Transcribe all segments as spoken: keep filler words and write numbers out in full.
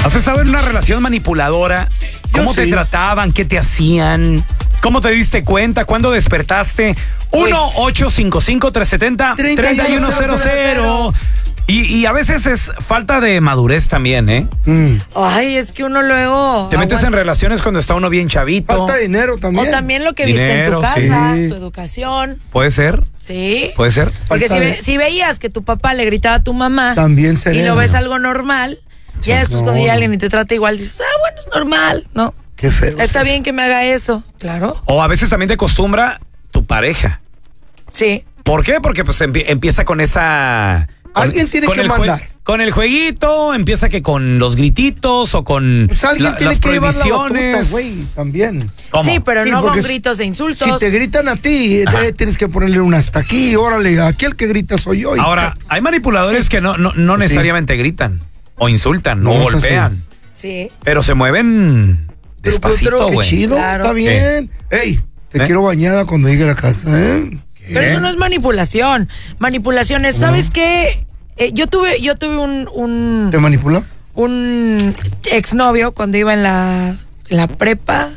¿Has estado en una relación manipuladora? ¿Cómo Yo te sí. trataban? ¿Qué te hacían? ¿Cómo te diste cuenta? ¿Cuándo despertaste? uno ocho cinco cinco, tres siete cero, tres uno cero cero. Y, y a veces es falta de madurez también, ¿eh? Mm. Ay, es que uno luego... Te metes en relaciones cuando está uno bien chavito. Falta de dinero también. O también lo que viste Dinero, en tu casa, sí. tu educación. Puede ser, Sí. puede ser. Porque si, Falta de- ve- si veías que tu papá le gritaba a tu mamá También sería. y lo ves algo normal, ya después No. cuando llega alguien y te trata igual, dices, ah, bueno, es normal, ¿no? Qué feo. Está bien que me haga eso, claro. O a veces también te acostumbra tu pareja. Sí. ¿Por qué? Porque pues empie- empieza con esa... con- Alguien tiene que el mandar. Con el jueguito, empieza que con los grititos o con Pues alguien la- tiene las que llevar la prohibiciones. batuta, güey, también. ¿Cómo? Sí, pero Sí, no con porque gritos de Si insultos. te gritan a ti, eh, tienes que ponerle un hasta aquí, órale, aquí el que grita soy yo. y- Ahora, hay manipuladores que no, no, no necesariamente gritan o insultan No, o eso golpean, Sí. pero se mueven despacito, truco, Qué güey. chido, Claro. está bien. Ey, te ¿Eh? quiero bañada cuando llegue a la casa, ¿eh? Pero eso no es manipulación. Manipulación es, ¿sabes qué? Eh, yo tuve, yo tuve un, un, ¿Te manipula? un exnovio cuando iba en la, en la prepa.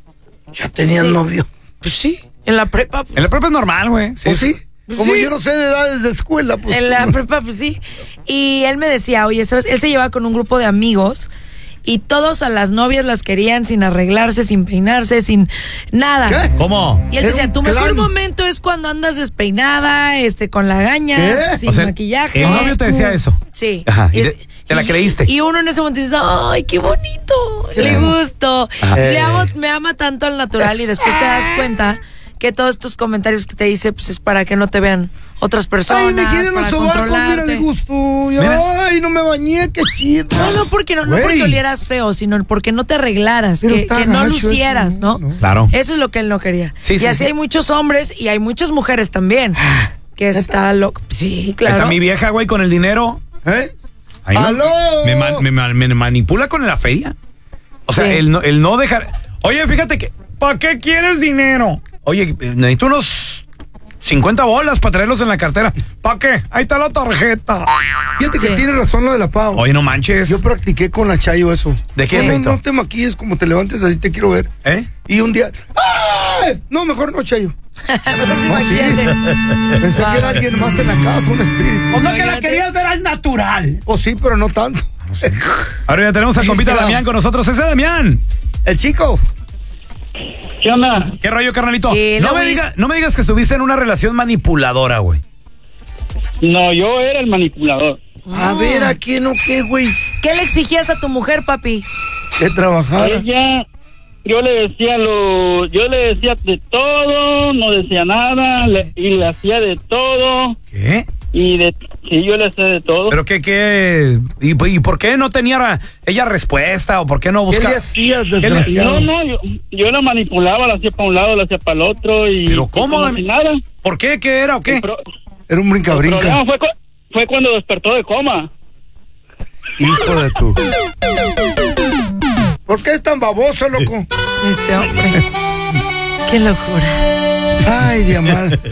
Ya tenía Sí. novio. Pues sí, en la prepa. pues, En la propia es normal, güey. Sí, ¿O sí? Pues Como sí. yo no sé de edades de escuela, pues. en la ¿cómo? prepa, pues sí. Y él me decía, oye, ¿sabes? Él se llevaba con un grupo de amigos y todos a las novias las querían sin arreglarse, sin peinarse, sin nada. ¿Qué? ¿Cómo? Y él Era decía, un tu mejor clan. momento es cuando andas despeinada, este, con lagañas, ¿Qué? sin O sea, maquillaje. el novio te decía eso. Sí. Ajá, y Y- te- te la creíste. Y uno en ese momento dice, ay, qué bonito, le gusto. Ajá. Le Eh. amo, me ama tanto al natural y después te das cuenta que todos estos comentarios que te dice, pues es para que no te vean otras personas, Ay, me quieren para los sobacos, mira controlarte. el gusto. Y, Mira. Ay, no me bañé, qué chido. No, no porque no, no Güey. porque olieras feo, sino porque no te arreglaras, Pero que, está que no gacho lucieras, eso, ¿no? ¿no? Claro. Eso es lo que él no quería. Sí, y sí, así sí. hay muchos hombres y hay muchas mujeres también. Que está loco. Sí, claro. Está mi vieja, güey, con el dinero. ¿Eh? Ahí me- ¡Aló! Me, man- me man- me manipula con la feria. O sea, Sí. el, no, el no dejar... Oye, fíjate que... ¿Para qué quieres dinero? Oye, necesito unos cincuenta bolas para traerlos en la cartera. ¿Para qué? Ahí está la tarjeta. Fíjate que Sí. tiene razón lo de la Pau. Oye, no manches. Yo practiqué con la Chayo eso. ¿De qué, No, Feito? no te maquilles, como te levantes así te quiero ver. ¿Eh? Y un día... ¡Ay! No, mejor no, Chayo. Mejor sí, No, sí. imagínate. Pensé que era alguien más en la casa, un espíritu. O no, que la Imagínate. querías ver al natural. O sí, pero no tanto. Ahora ya tenemos al compita Este, Damián vamos. con nosotros. Ese Damián. El chico. ¿Qué onda? ¿Qué rollo, carnalito? Sí, no, me Luis. diga- no me digas que estuviste en una relación manipuladora, güey. No, yo era el manipulador. A ver, ¿a quién o qué, güey? ¿Qué le exigías a tu mujer, papi? Que trabajara. Ella, yo le decía lo, yo le decía de todo, no decía nada, le- y le hacía de todo, ¿Qué? y de, sí, yo le hacía de todo. ¿Pero qué, qué? ¿Y, y por qué no tenía ella respuesta? ¿O por qué no ¿Qué buscaba? le hacías, ¿Qué le- desgraciado? No, no, yo, yo la manipulaba, la hacía para un lado, la hacía para el otro, y... ¿Pero y cómo, como Dami? si nada. ¿Por qué? ¿Qué era o qué? El, pro- Era un el brinca-brinca. problema fue, cu- fue cuando despertó de coma. Hijo de tu. ¿Por qué es tan baboso, loco? Este hombre. Qué locura. Ay, Diamante.